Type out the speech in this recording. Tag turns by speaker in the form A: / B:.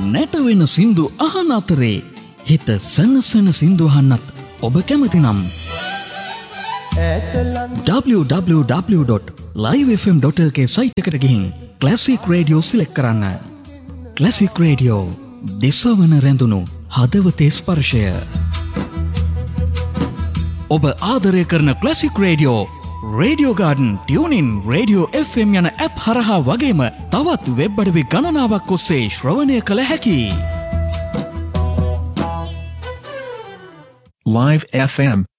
A: නැටවෙන සින්දු අහන අතරේ හිත සනසන සින්දු අහන්නත් ඔබ කැමති නම් www.livefm.lk සයිට් එකට ගිහින් ක්ලාසික් රේඩියෝ සිලෙක්ට් කරන්න. ක්ලාසික් රේඩියෝ දෙසවන රැඳුණු හදවතේ ස්පර්ශය. ඔබ ආදරය කරන classic radio radio garden tuning radio FM යන ඇප් හරහා වගේම තවත් වෙබ් අඩවි ගණනාවක් ඔස්සේ ශ්‍රවණය කළ හැකියි.
B: Live FM